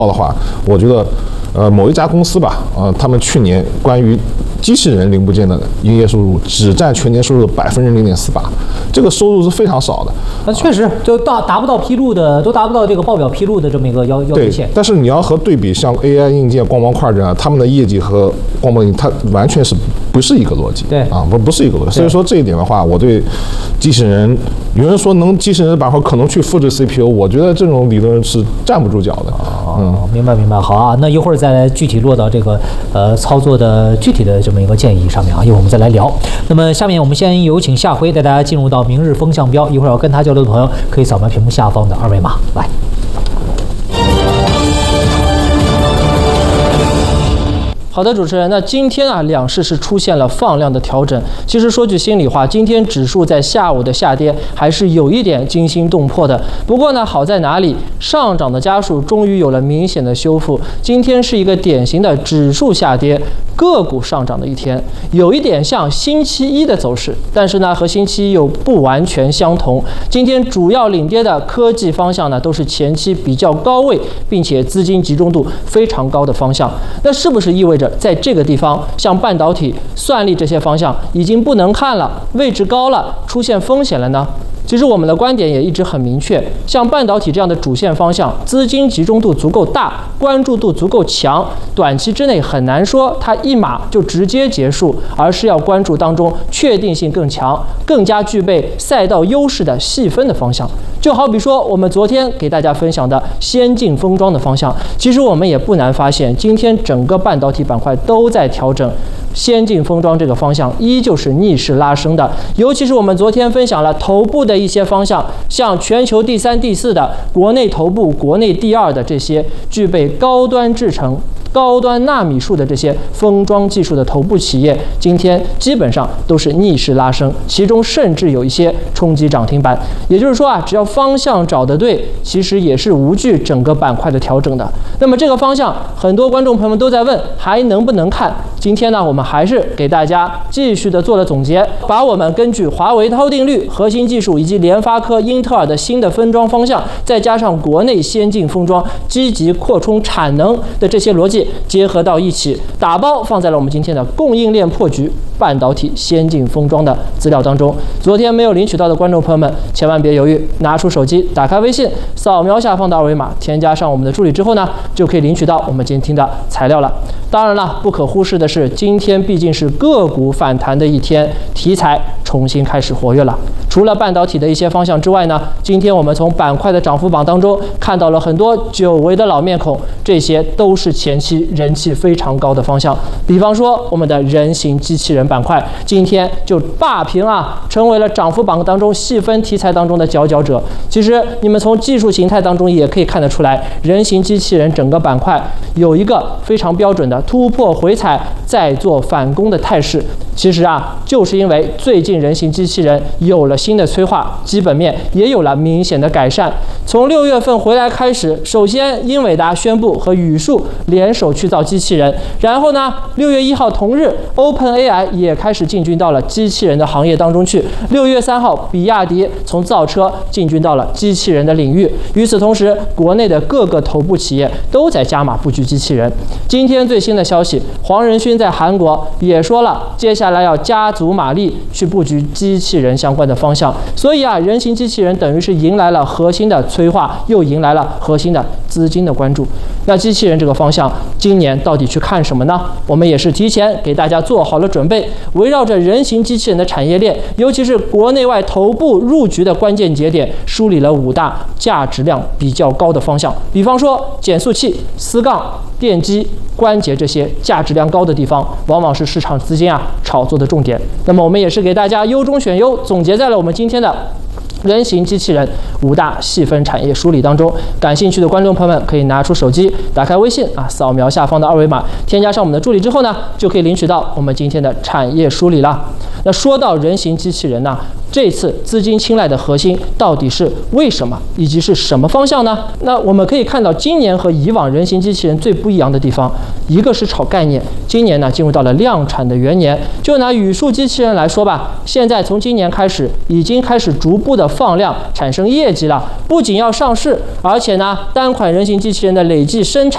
的话，我觉得，某一家公司吧，他们去年关于机器人零部件的营业收入只占全年收入的0.48%，这个收入是非常少的。 那确实就达不到披露的，都达不到这个报表披露的这么一个要求线。 但是你要和对比像 AI 硬件、光模块这样，他们的业绩和光模它完全是不是一个逻辑？ 对啊， 不是一个逻辑。所以说这一点的话，我对机器人，有人说机器人板块可能去复制 CPU， 我觉得这种理论是站不住脚的。 明白。好啊，那一会儿再来具体落到这个操作的具体的这么一个建议上面啊，一会儿我们再来聊。那么下面我们先有请夏辉带大家进入到明日风向标，一会儿要跟他交流的朋友可以扫描屏幕下方的二维码来。好的，主持人，那今天啊，两市是出现了放量的调整。其实说句心里话，今天指数在下午的下跌还是有一点惊心动魄的。不过呢，好在哪里？上涨的家数终于有了明显的修复。今天是一个典型的指数下跌，个股上涨的一天，有一点像星期一的走势，但是呢，和星期一又不完全相同。今天主要领跌的科技方向呢，都是前期比较高位，并且资金集中度非常高的方向。那是不是意味着在这个地方，像半导体、算力这些方向已经不能看了，位置高了，出现风险了呢？其实我们的观点也一直很明确，像半导体这样的主线方向，资金集中度足够大，关注度足够强，短期之内很难说它一码就直接结束，而是要关注当中确定性更强、更加具备赛道优势的细分的方向。就好比说我们昨天给大家分享的先进封装的方向，其实我们也不难发现，今天整个半导体板块都在调整。先进封装这个方向依旧是逆势拉升的，尤其是我们昨天分享了头部的一些方向，像全球第3、第4的、国内头部、国内第2的这些具备高端制程、高端纳米数的这些封装技术的头部企业，今天基本上都是逆势拉升，其中甚至有一些冲击涨停板。也就是说啊，只要方向找得对，其实也是无惧整个板块的调整的。那么这个方向，很多观众朋友们都在问，还能不能看？今天呢，我们还是给大家继续的做了总结，把我们根据华为韬定律、核心技术以及联发科、英特尔的新的分装方向，再加上国内先进封装积极扩充产能的这些逻辑结合到一起，打包放在了我们今天的供应链破局、半导体先进封装的资料当中。昨天没有领取到的观众朋友们，千万别犹豫，拿出手机，打开微信，扫描下方的二维码，添加上我们的助理之后呢，就可以领取到我们今天的材料了。当然了，不可忽视的是，今天毕竟是个股反弹的一天，题材重新开始活跃了。除了半导体的一些方向之外呢，今天我们从板块的涨幅榜当中看到了很多久违的老面孔，这些都是前期人气非常高的方向。比方说我们的人形机器人板块，今天就霸屏啊，成为了涨幅榜当中细分题材当中的佼佼者。其实你们从技术形态当中也可以看得出来，人形机器人整个板块有一个非常标准的突破回踩再做反攻的态势。其实啊，就是因为最近人形机器人有了新的催化，基本面也有了明显的改善。从6月份回来开始，首先英伟达宣布和宇树联手去造机器人，然后呢，6月1号同日 ，OpenAI 也开始进军到了机器人的行业当中去。6月3号，比亚迪从造车进军到了机器人的领域。与此同时，国内的各个头部企业都在加码布局机器人。今天最新的消息，黄仁勋在韩国也说了，接下来要加足马力去布局机器人相关的方向。所以啊，人形机器人等于是迎来了核心的催化，又迎来了核心的资金的关注。那机器人这个方向，今年到底去看什么呢？我们也是提前给大家做好了准备，围绕着人形机器人的产业链，尤其是国内外头部入局的关键节点，梳理了5大价值量比较高的方向。比方说减速器、丝杠、电机、关节这些价值量高的地方，往往是市场资金炒作的重点。那么我们也是给大家优中选优，总结在了我们今天的人形机器人5大细分产业梳理当中。感兴趣的观众朋友们可以拿出手机，打开微信扫描下方的二维码，添加上我们的助理之后呢，就可以领取到我们今天的产业梳理了。那说到人形机器人呢，这次资金青睐的核心到底是为什么，以及是什么方向呢？那我们可以看到，今年和以往人形机器人最不一样的地方，一个是炒概念，今年呢进入到了量产的元年。就拿宇树机器人来说吧，现在从今年开始，已经开始逐步的放量产生业绩了，不仅要上市，而且呢，单款人形机器人的累计生产